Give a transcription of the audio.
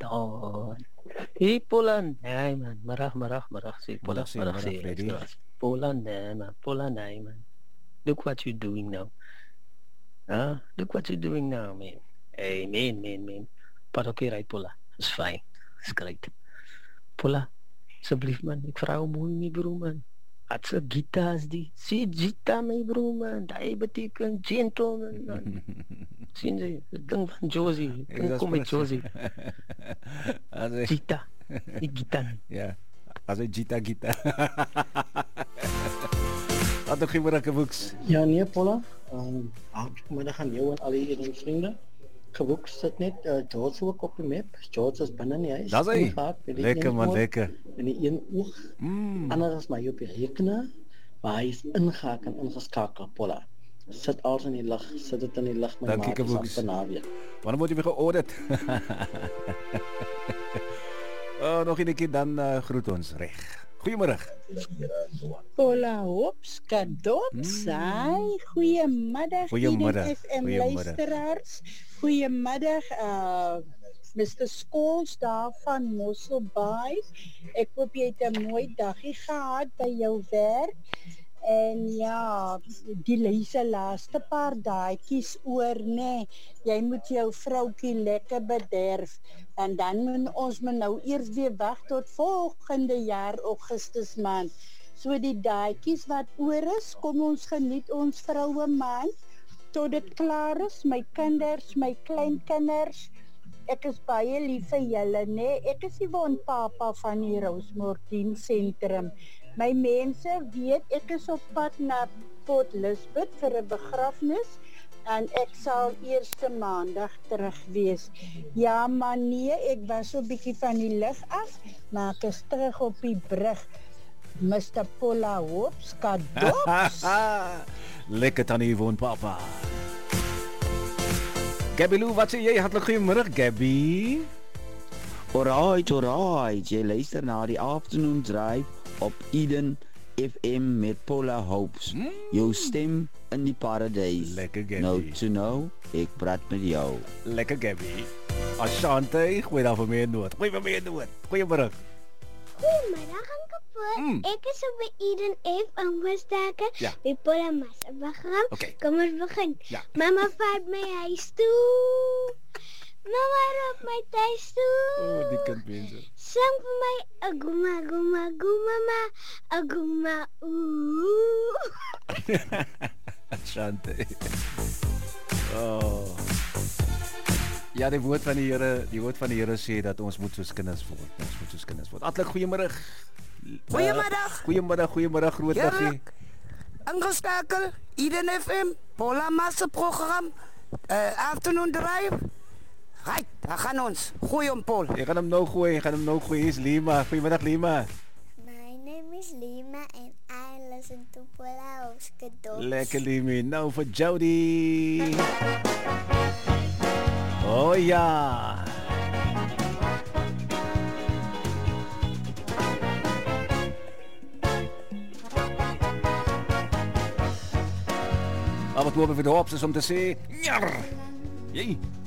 Dan. Hey, Poland. Nee, man. Marag. Say, Middag Poland. sê, Marag, middag say. Freddy. Poland, nee, man. Poland, nee, man. Look what you're doing now. Huh? Look what you're doing now, man. Hey, man. But okay, right, Pola. It's fine. It's great. Pola, alsjeblieft, man. Ik vraag om hoe je bro, man. At sa gita's die. Si Gita, my bro, man. Dahil betekent gentleman, man. Zien ze? Het ding van Josie. Ek Ding is kom met presies. Josie. As hy, Gita. Die Gita. ja, as hy Gita. Wat nog goeiemôre Woeks. Ja, nee, Paula. Middag aan jou en al die vrienden. Gewoek sit net George ook op die map. George is binne in die huis. Daar's hy. Ingehaak, weet ek Lekker nie man, hoe. lekker. In die een oog. Ander is my op die rekenaar. Maar hy is ingehaak en ingeskakel, Paula. Sit alles in die lig. Sit dit in die lig my Dankie, maat is Gewoeks. amper naweek. Wanneer moet jy weer geaudit? Nog 'n keer dan groet ons reg. Goeiemôre. Paula Hops, kadops, goeiemiddag Goeiemiddag, FM goeiemiddag. luisteraars. Goeiemiddag Mr. Scholes daar van Mosselbaai. Ek hoop jy het 'n mooi dagie gehad by jou werk. En ja, die laaste paar daadjies oor, nee, jy moet jou vroukie lekker bederf. En dan moet ons nou eers weer wag tot volgende jaar Augustus maand. So die daadjies wat oor is, kom ons geniet ons vroue maand tot dit klaar is. My kinders, my kleinkinders, ek is baie lief vir julle, nee. Ek is die woonpapa van die Rosemore Team Sentrum. My mense weet ek is op pad na Port Elizabeth vir 'n begrafnis en ek sal eerste maandag terug wees. Ja, maar nee, ek was so 'n bietjie van die lig af, maar ek is terug op die brug. Mr. Paula Hops, kadops. Lekker tannie woon papa. Gabby Lou, wat sê jy? Hartlik goeiemôre Gabby. Alright, jy luister na die Afternoon Drive op Eden FM met Paula Hopes. Jou stem in die paradys. Lekker Gabby. Nou to know, ek praat met jou. Lekker Gabby. Asante, goeie dag vir my noot. Goeiemôre. Goedemiddag, Anke. Ek is op by Eden FM Westdaker. Ja. Die Paula Massa begram. Okay. Kom ons begin. Ja. Mama vat my huis toe. Mama roep my thuis toe. Die kindmense. Sing vir my aguma, mama. Aguma, ooh. Asante. Oh. Ja, die woord van die Here sê dat ons moet soos kinders word. Hartlik goeiemôre. Goeiemiddag groot dagie. Ingeskakel, Eden FM, Paula Massa program, Afternoon Drive. Right, daar gaan ons. Gooi hom, Paul. Ek gaan hom nou gooi. Hier's Lima. Goeiemiddag Lima. My name is Lima and I listen to Paula Hops kadops. Lekker Lima. Nou vir Jody. Oh ja. Wat loop vir die hops is om te sê, jar. Jee.